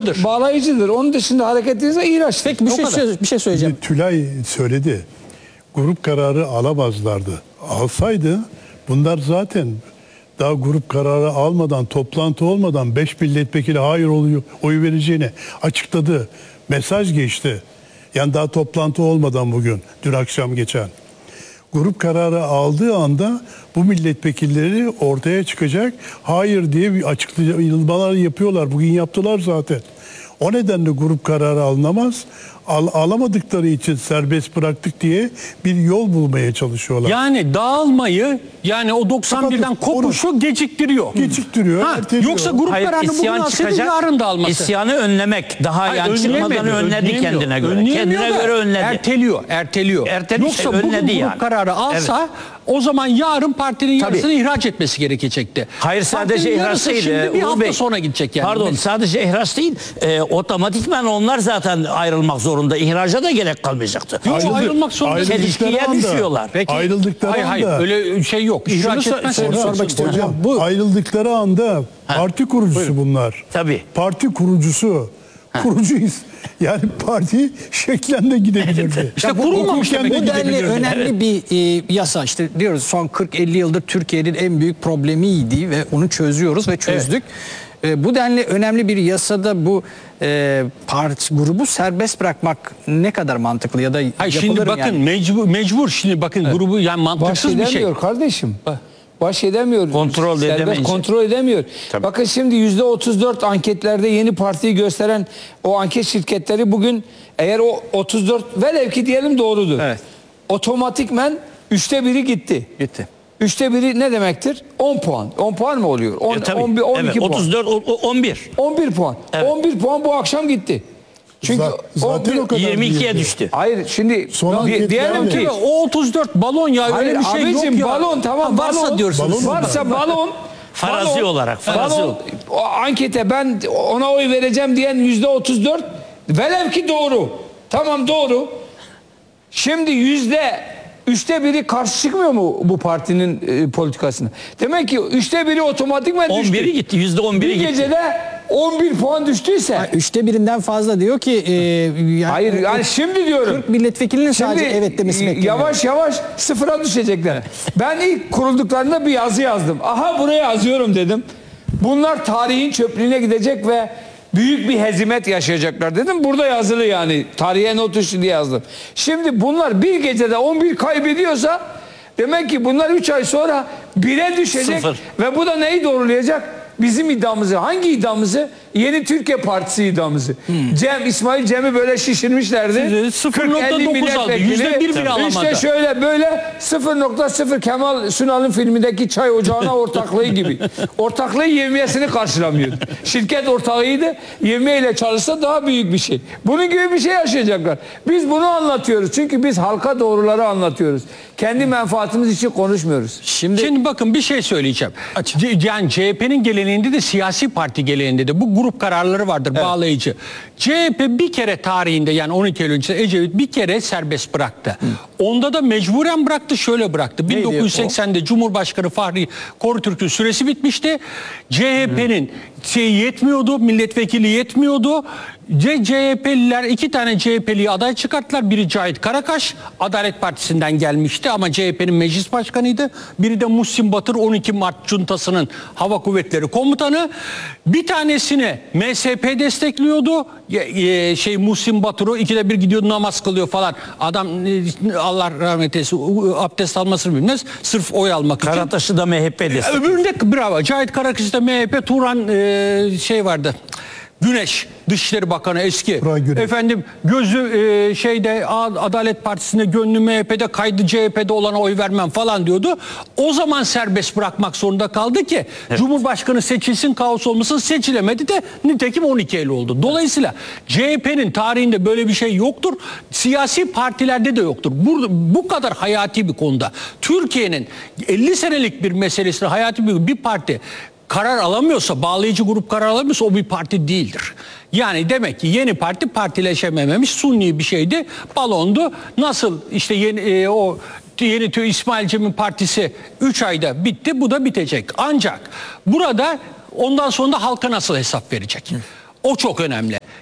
bağlayıcıdır. Bağlayıcıdır. Onun dışında hareketinizde ihraç. Peki bir şey söyleyeceğim. Tülay söyledi. Grup kararı alamazlardı. Alsaydı bunlar zaten daha grup kararı almadan, toplantı olmadan 5 milletvekili hayır oluyor, oy vereceğini açıkladı. Mesaj geçti. Yani daha toplantı olmadan bugün, dün akşam geçen. Grup kararı aldığı anda bu milletvekilleri ortaya çıkacak. Hayır diye bir açıklamalar yapıyorlar. Bugün yaptılar zaten. O nedenle grup kararı alınamaz. Alamadıkları için serbest bıraktık diye bir yol bulmaya çalışıyorlar. Yani dağılmayı, yani o 91'den kopuşu geciktiriyor. Geciktiriyor. Yoksa grup kararını bugün alsaydı yarın dağılması. İsyanı önlemek. Daha yani çıkmadan önledi kendine göre. Kendine göre önledi. Erteliyor. Yoksa bugün grup kararı alsa o zaman yarın partinin yarısını ihraç etmesi gerekecekti. Hayır, sadece ihraç değil. Şimdi bir hafta sonra gidecek yani. Pardon, sadece ihraç değil. Otomatikman onlar zaten ayrılmak zorunda. İhraca da gerek kalmayacaktı. Yok, ayrılmak zorunda. Çelişkiye düşüyorlar. Peki, ayrıldıkları anda. Hayır öyle şey yok. İhraç etmezseniz sormak istiyorum. Hocam, ayrıldıkları anda parti kurucusu bunlar. Tabii. Parti kurucusu. Kurucuyuz. Yani parti şeklen de gidebilirdi. İşte kurulmamış demek. Bu denli önemli bir yasa. İşte diyoruz son 40-50 yıldır Türkiye'nin en büyük problemiydi ve onu çözüyoruz ve çözdük. Bu denli önemli bir yasada bu parti grubu serbest bırakmak ne kadar mantıklı ya da yapılır mı? Şimdi bakın yani? mecbur şimdi bakın grubu yani mantıksız bir şey. Kardeşim. Baş edemiyor. Kontrol edemeyecek. Kontrol edemiyor. Tabii. Bakın şimdi %34 anketlerde yeni partiyi gösteren o anket şirketleri bugün eğer o 34 velev ki diyelim doğrudur. Evet. Otomatikmen 1/3 gitti. Gitti. 1/3 ne demektir? 10 puan. 10 puan mı oluyor? 11, 12 puan. 34, 11. 11 puan. Evet. 11 puan bu akşam gitti. Çünkü zaten o kadar 22'ye büyüdü. düştü. hayır şimdi diyelim ki O 34 balon ya, hayır, öyle bir şey abicim, yok ya. balon tamam, varsa balon, diyorsunuz. Varsa balon. Farazi olarak. Balon, o ankete ben ona oy vereceğim diyen %34 velev ki doğru. Tamam doğru. Şimdi %1'i karşı çıkmıyor mu bu partinin politikasına? Demek ki 1/3 otomatikman düştü. 11'i gitti. %11'i Bir gitti. gecede 11 puan düştüyse. 1/3'den fazla diyor ki yani Hayır yani şimdi diyorum. 40 milletvekilinin sadece evet demesi bekleniyor. Yavaş yavaş sıfıra düşecekler. Ben ilk kurulduklarında bir yazı yazdım. Aha buraya yazıyorum dedim. Bunlar tarihin çöplüğüne gidecek ve büyük bir hezimet yaşayacaklar dedim. Burada yazılı yani. Tarihe not düştü diye yazdım. Şimdi bunlar bir gecede 11 kaybediyorsa demek ki bunlar 3 ay sonra 1'e düşecek. Ve bu da neyi doğrulayacak? Bizim iddiamızı. Hangi iddiamızı? Yeni Türkiye Partisi iddiamızı. İsmail Cem'i böyle şişirmişlerdi. 0.9 aldı. %1 bile alamadı. İşte şöyle böyle 0.0 Kemal Sunal'ın filmindeki çay ocağına ortaklığı gibi. Ortaklığı yevmiyesini karşılamıyor. Şirket ortağıydı. Yevmiyeyle çalışsa daha büyük bir şey. Bunun gibi bir şey yaşayacaklar. Biz bunu anlatıyoruz. Çünkü biz halka doğruları anlatıyoruz. Kendi menfaatimiz için konuşmuyoruz. Şimdi bakın bir şey söyleyeceğim. Yani CHP'nin geleneğinde de siyasi parti geleneğinde de bu grup kararları vardır, bağlayıcı. CHP bir kere tarihinde yani 12 Eylül öncesi Ecevit bir kere serbest bıraktı. Onda da mecburen bıraktı, şöyle bıraktı. 1980'de Cumhurbaşkanı Fahri Korutürk'ün süresi bitmişti. CHP'nin yetmiyordu, milletvekili yetmiyordu. CHP'liler 2 tane CHP'liyi aday çıkarttılar. Biri Cahit Karakaş, Adalet Partisi'nden gelmişti ama CHP'nin meclis başkanıydı. Biri de Muhsin Batır, 12 Mart Cuntası'nın Hava Kuvvetleri Komutanı. Bir tanesini MSP destekliyordu. Muhsin Batır'ı 2'de 1 gidiyordu, namaz kılıyor falan. Adam Allah rahmet eylesin abdest almasını bilmez. Sırf oy almak için. Karataş'ı da MHP destekliyor. Öbüründe bravo. Cahit Karakaş'ta MHP, Turan vardı. Güneş, Dışişleri Bakanı eski. Efendim gözü Adalet Partisi'nde, gönlü MHP'de, kaydı CHP'de olana oy vermem falan diyordu. O zaman serbest bırakmak zorunda kaldı ki Cumhurbaşkanı seçilsin, kaos olmasın, seçilemedi de nitekim 12 Eylül oldu. Dolayısıyla CHP'nin tarihinde böyle bir şey yoktur. Siyasi partilerde de yoktur. Bu kadar hayati bir konuda. Türkiye'nin 50 senelik bir meselesine hayati bir parti karar alamıyorsa, bağlayıcı grup karar alamıyorsa o bir parti değildir. Yani demek ki yeni parti partileşememiş, sunni bir şeydi, balondu. Nasıl işte yeni İsmail Cem'in partisi 3 ayda bitti, bu da bitecek. Ancak burada ondan sonra da halka nasıl hesap verecek? O çok önemli.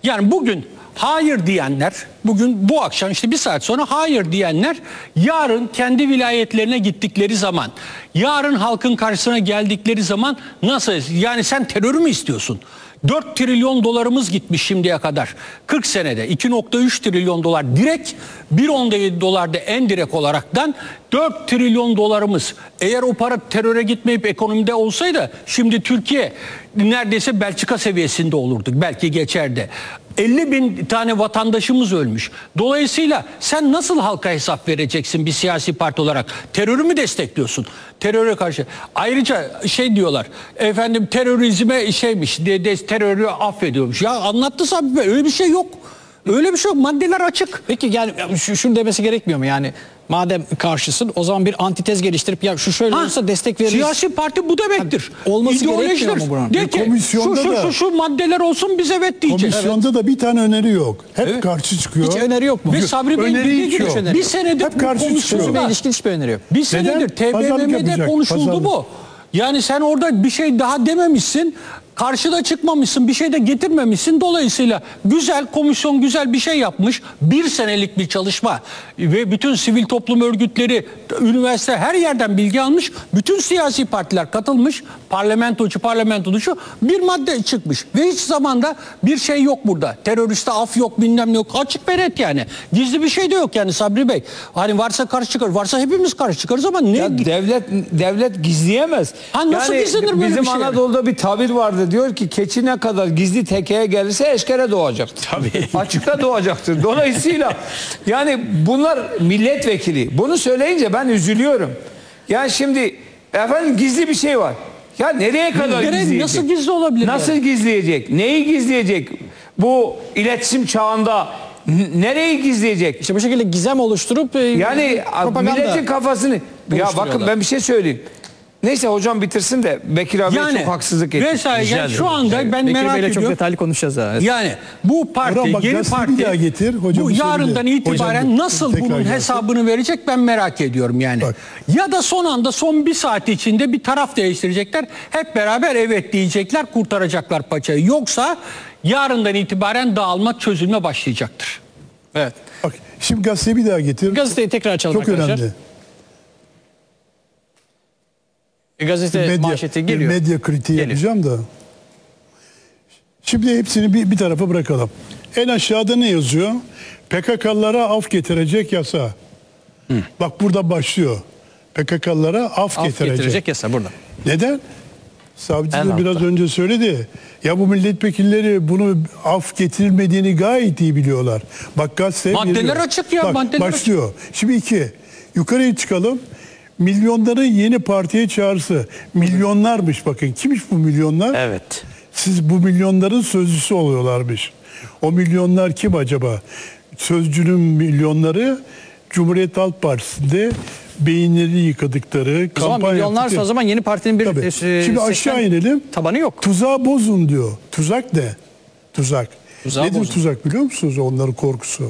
Yani bugün hayır diyenler, bugün bu akşam işte bir saat sonra hayır diyenler yarın kendi vilayetlerine gittikleri zaman, yarın halkın karşısına geldikleri zaman nasıl? Yani sen terörü mü istiyorsun? 4 trilyon dolarımız gitmiş şimdiye kadar. 40 senede 2,3 trilyon dolar direkt, 1,17 dolar da en direkt olaraktan 4 trilyon dolarımız. Eğer o para teröre gitmeyip ekonomide olsaydı şimdi Türkiye neredeyse Belçika seviyesinde olurduk. Belki geçerdi. 50 bin tane vatandaşımız ölmüş. Dolayısıyla sen nasıl halka hesap vereceksin bir siyasi parti olarak? Terörü mü destekliyorsun? Teröre karşı. Ayrıca şey diyorlar. Efendim terörizme şeymiş. Terörü affediyormuş. Ya anlattı Sabri Bey. Öyle bir şey yok. Öyle bir şey yok. Maddeler açık. Peki yani şunu demesi gerekmiyor mu? Yani madem karşısın o zaman bir antitez geliştirip ya şu şöyle olursa destek veririz. Siyasi parti bu demektir. Olması gerekmiyor mu buranın? De ki Komisyonda şu maddeler olsun biz evet diyeceğiz. Komisyonda da bir tane öneri yok. Hep karşı çıkıyor. Hiç öneri yok mu? Ve Sabri Bey Öneri dediği hiç gibi yok. bir senedir Hep bu karşı komisyonda- çıkıyor. Çözüme ilişkin hiçbir öneri yok. Bir senedir Pazarlık TBMM'de yapacak, konuşuldu pazarlık. bu. Yani sen orada bir şey daha dememişsin. Karşıda çıkmamışsın, bir şey de getirmemişsin. Dolayısıyla güzel, komisyon güzel bir şey yapmış. Bir senelik bir çalışma ve bütün sivil toplum örgütleri, üniversite her yerden bilgi almış. Bütün siyasi partiler katılmış. Parlamento dışı bir madde çıkmış. Ve hiç zamanda bir şey yok burada. Teröriste af yok, bilmem ne yok. Açık ve net yani. Gizli bir şey de yok yani Sabri Bey. Hani varsa karşı çıkar. Varsa hepimiz karşı çıkarız ama ne? Ya devlet gizleyemez. Ha, nasıl gizlenir böyle bizim bir şey? Anadolu'da bir tabir vardı. Diyor ki keçi ne kadar gizli tekeye gelirse eşkere doğacaktır. Tabii. Açıkta doğacaktır. Dolayısıyla yani bunlar milletvekili. Bunu söyleyince ben üzülüyorum. Yani şimdi efendim gizli bir şey var. Ya nereye kadar gizleyecek? Nasıl gizli olabilir? Nasıl yani? gizleyecek? Neyi gizleyecek? Bu iletişim çağında nereyi gizleyecek? İşte bu şekilde gizem oluşturup Yani milletin kafasını... Ya bakın oluşturuyorlar. ben bir şey söyleyeyim. Neyse hocam bitirsin de Bekir abi çok haksızlık etti. Vesaire şu anda ben Bekir merak Bey'le çok ediyorum. detaylı konuşacağız daha. Evet. Yani bu parti, Orhan bak, yeni gazeteyi parti bir daha getir. Hocam bu bir şey yarından bile. itibaren Hocam, nasıl tekrar bunun gelsin. hesabını verecek ben merak ediyorum yani. Bak. Ya da son anda son bir saat içinde bir taraf değiştirecekler. Hep beraber evet diyecekler, kurtaracaklar paçayı. Yoksa yarından itibaren dağılma, çözülme başlayacaktır. Evet. Bak şimdi gazeteyi bir daha getir. Gazeteyi tekrar açalım Çok arkadaşlar. önemli. Gazete manşeti geliyor. Medya kritiği Geliyor. yapacağım da. Şimdi hepsini bir tarafa bırakalım. En aşağıda ne yazıyor? PKK'lılara af getirecek yasa. Bak burada başlıyor. PKK'lılara af getirecek. yasa burada. Neden? Savcı En da biraz altta. önce söyledi. Ya bu milletvekilleri bunu af getirilmediğini gayet iyi biliyorlar. Bak gazete Maddeler veriyor. açık ya, Bak, maddeler başlıyor. Şimdi 2. Yukarıya çıkalım. Milyonların yeni partiye çağrısı. Milyonlarmış bakın. Kimmiş bu milyonlar? Evet. Siz bu milyonların sözcüsü oluyorlarmış. O milyonlar kim acaba? Sözcünün milyonları Cumhuriyet Halk Partisi'nde beyinleri yıkadıkları O zaman kampanya milyonlarsa yaptıkları- o zaman yeni partinin bir Tabii. Şimdi seçmen aşağı inelim. tabanı yok. Tuzağı bozun diyor. Tuzak ne? Tuzak. Tuzağı Nedir bozun. tuzak biliyor musunuz onların korkusu?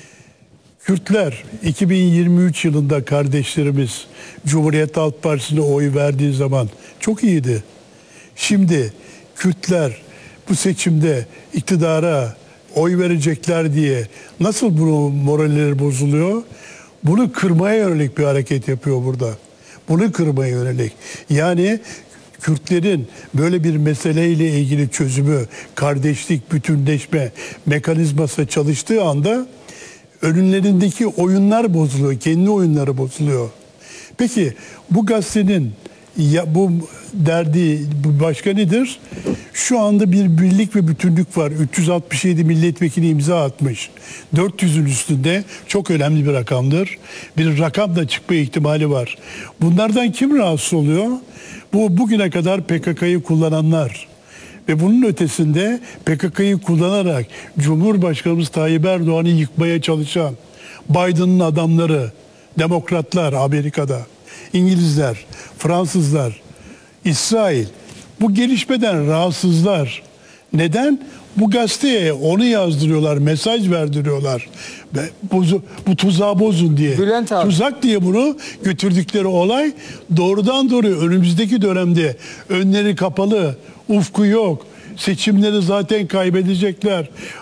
Kürtler 2023 yılında kardeşlerimiz Cumhuriyet Halk Partisi'ne oy verdiği zaman çok iyiydi. Şimdi Kürtler bu seçimde iktidara oy verecekler diye nasıl bunu moralleri bozuluyor? Bunu kırmaya yönelik bir hareket yapıyor burada. Bunu kırmaya yönelik. Yani Kürtlerin böyle bir meseleyle ilgili çözümü, kardeşlik, bütünleşme mekanizması çalıştığı anda önlerindeki oyunlar bozuluyor, kendi oyunları bozuluyor. Peki bu gazetenin ya bu derdi bu başka nedir? Şu anda bir birlik ve bütünlük var. 367 milletvekili imza atmış. 400'ün üstünde çok önemli bir rakamdır. Bir rakam da çıkma ihtimali var. Bunlardan kim rahatsız oluyor? Bu bugüne kadar PKK'yı kullananlar. Ve bunun ötesinde PKK'yı kullanarak Cumhurbaşkanımız Tayyip Erdoğan'ı yıkmaya çalışan Biden'ın adamları, demokratlar Amerika'da, İngilizler, Fransızlar, İsrail bu gelişmeden rahatsızlar. Neden? Bu gazeteye onu yazdırıyorlar, mesaj verdiriyorlar. Ve bu tuzağı bozun diye. Bülent abi. Tuzak diye bunu götürdükleri olay doğrudan doğruya önümüzdeki dönemde önleri kapalı, ufku yok. Seçimleri zaten kaybedecekler.